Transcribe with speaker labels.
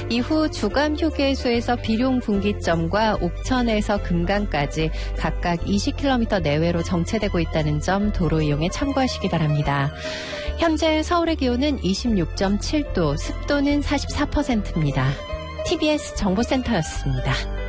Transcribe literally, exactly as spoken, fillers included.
Speaker 1: 이후 주간 휴게소에서 비룡 분기점과 옥천에서 금강까지 각각 이십 킬로미터 내외로 정체되고 있다는 점 도로 이용에 참고하시기 바랍니다. 현재 서울의 기온은 이십육 점 칠 도, 습도는 사십사 퍼센트입니다. 티비에스 정보센터였습니다.